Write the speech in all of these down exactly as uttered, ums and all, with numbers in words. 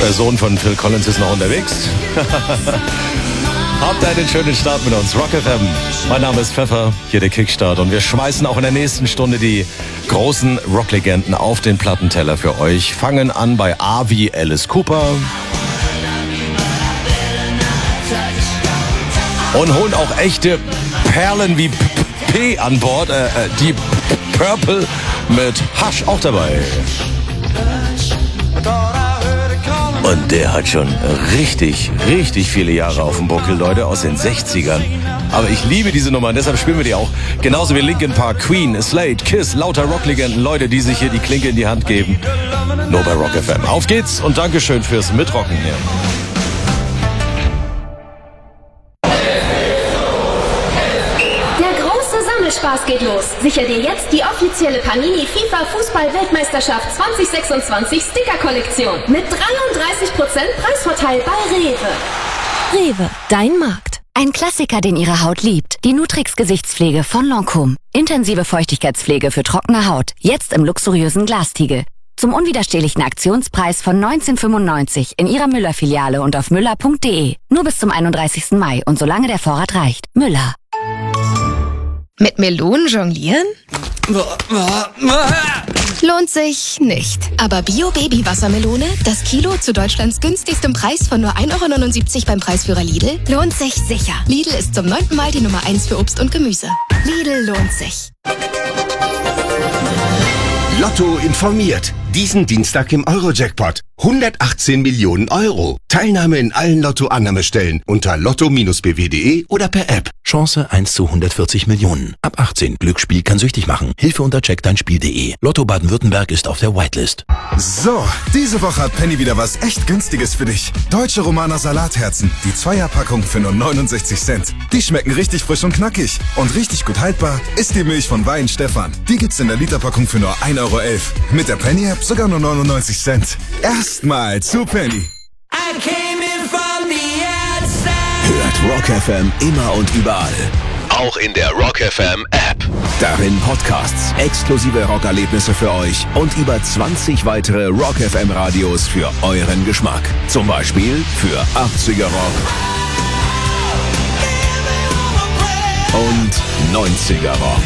Der Sohn von Phil Collins ist noch unterwegs. Habt einen schönen Start mit uns, Rock F M. Mein Name ist Pfeffer, hier der Kickstart. Und wir schmeißen auch in der nächsten Stunde die großen Rocklegenden auf den Plattenteller für euch. Fangen an bei A wie Alice Cooper. Und holen auch echte Perlen wie P an Bord. Äh, die Purple mit Hush auch dabei. Und der hat schon richtig, richtig viele Jahre auf dem Buckel, Leute, aus den sechzigern. Aber ich liebe diese Nummer, deshalb spielen wir die auch. Genauso wie Linkin Park, Queen, Slade, Kiss, lauter Rocklegenden, Leute, die sich hier die Klinke in die Hand geben. Nur bei Rock F M. Auf geht's und Dankeschön fürs Mitrocken hier. Spaß geht los. Sicher dir jetzt die offizielle Panini FIFA Fußball-Weltmeisterschaft zwanzig sechsundzwanzig Sticker-Kollektion mit dreiunddreißig Prozent Preisvorteil bei Rewe. Rewe, dein Markt. Ein Klassiker, den Ihre Haut liebt. Die Nutrix Gesichtspflege von Lancôme. Intensive Feuchtigkeitspflege für trockene Haut. Jetzt im luxuriösen Glastiegel. Zum unwiderstehlichen Aktionspreis von neunzehn fünfundneunzig in Ihrer Müller-Filiale und auf müller punkt de. Nur bis zum einunddreißigsten Mai und solange der Vorrat reicht. Müller. Mit Melonen jonglieren? Lohnt sich nicht. Aber Bio-Baby-Wassermelone, das Kilo zu Deutschlands günstigstem Preis von nur ein Euro neunundsiebzig beim Preisführer Lidl, lohnt sich sicher. Lidl ist zum neunten Mal die Nummer eins für Obst und Gemüse. Lidl lohnt sich. Lotto informiert. Diesen Dienstag im Euro-Jackpot. hundertachtzehn Millionen Euro. Teilnahme in allen Lotto-Annahmestellen unter lotto Bindestrich b w punkt de oder per App. Chance eins zu hundertvierzig Millionen. Ab achtzehn. Glücksspiel kann süchtig machen. Hilfe unter check dein spiel punkt de. Lotto Baden-Württemberg ist auf der Whitelist. So, diese Woche hat Penny wieder was echt Günstiges für dich. Deutsche Romaner Salatherzen. Die Zweierpackung für nur neunundsechzig Cent. Die schmecken richtig frisch und knackig. Und richtig gut haltbar ist die Milch von Wein Stefan. Die gibt's in der Literpackung für nur ein Euro elf. Mit der Penny-App sogar nur neunundneunzig Cent. Erstmal zu Penny. Hört Rock F M immer und überall. Auch in der Rock F M App. Darin Podcasts, exklusive Rockerlebnisse für euch und über zwanzig weitere Rock F M Radios für euren Geschmack. Zum Beispiel für achtziger Rock und neunziger Rock.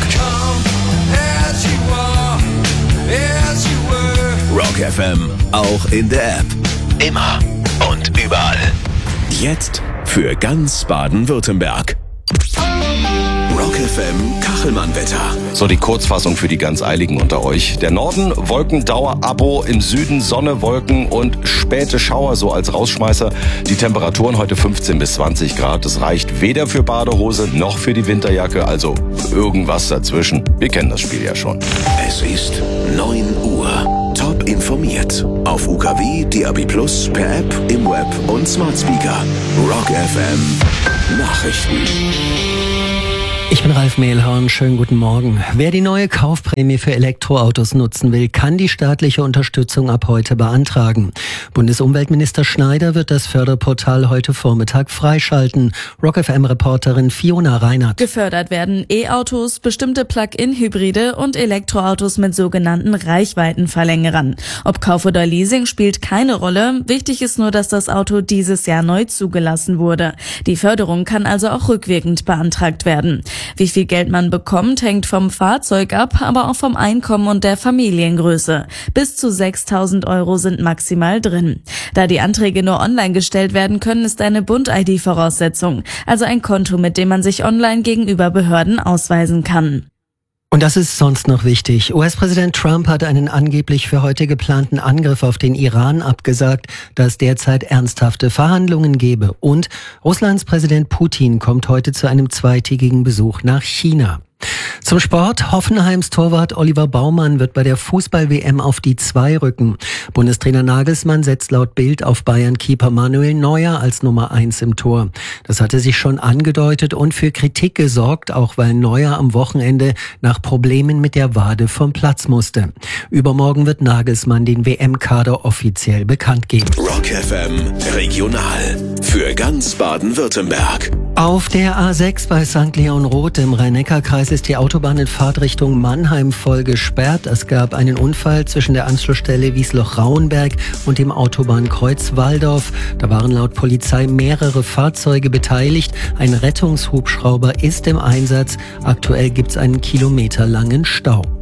Rock F M, auch in der App. Immer und überall. Jetzt für ganz Baden-Württemberg. Rock F M Kachelmann-Wetter. So, die Kurzfassung für die ganz Eiligen unter euch. Der Norden, Wolkendauer-Abo, im Süden Sonne, Wolken und späte Schauer, so als Rausschmeißer. Die Temperaturen heute fünfzehn bis zwanzig Grad. Das reicht weder für Badehose noch für die Winterjacke, also irgendwas dazwischen. Wir kennen das Spiel ja schon. Es ist neun Uhr. Top informiert. Auf U K W, D A B Plus, per App, im Web und Smart Speaker. Rock F M Nachrichten. Ich bin Ralf Mehlhorn, schönen guten Morgen. Wer die neue Kaufprämie für Elektroautos nutzen will, kann die staatliche Unterstützung ab heute beantragen. Bundesumweltminister Schneider wird das Förderportal heute Vormittag freischalten. Rock F M-Reporterin Fiona Reinhardt. Gefördert werden E-Autos, bestimmte Plug-in-Hybride und Elektroautos mit sogenannten Reichweitenverlängerern. Ob Kauf oder Leasing spielt keine Rolle. Wichtig ist nur, dass das Auto dieses Jahr neu zugelassen wurde. Die Förderung kann also auch rückwirkend beantragt werden. Wie viel Geld man bekommt, hängt vom Fahrzeug ab, aber auch vom Einkommen und der Familiengröße. Bis zu sechstausend Euro sind maximal drin. Da die Anträge nur online gestellt werden können, ist eine Bund-I D Voraussetzung, also ein Konto, mit dem man sich online gegenüber Behörden ausweisen kann. Und das ist sonst noch wichtig. U S-Präsident Trump hat einen angeblich für heute geplanten Angriff auf den Iran abgesagt, da es derzeit ernsthafte Verhandlungen gebe. Und Russlands Präsident Putin kommt heute zu einem zweitägigen Besuch nach China. Zum Sport. Hoffenheims Torwart Oliver Baumann wird bei der Fußball-W M auf die zwei rücken. Bundestrainer Nagelsmann setzt laut Bild auf Bayern-Keeper Manuel Neuer als Nummer eins im Tor. Das hatte sich schon angedeutet und für Kritik gesorgt, auch weil Neuer am Wochenende nach Problemen mit der Wade vom Platz musste. Übermorgen wird Nagelsmann den W M-Kader offiziell bekannt geben. Rock F M Regional für ganz Baden-Württemberg. Auf der A sechs bei Sankt Leon Roth im Rhein-Neckar-Kreis ist die Autobahn in Fahrtrichtung Mannheim voll gesperrt. Es gab einen Unfall zwischen der Anschlussstelle Wiesloch-Rauenberg und dem Autobahnkreuz Walldorf. Da waren laut Polizei mehrere Fahrzeuge beteiligt. Ein Rettungshubschrauber ist im Einsatz. Aktuell gibt es einen kilometerlangen Stau.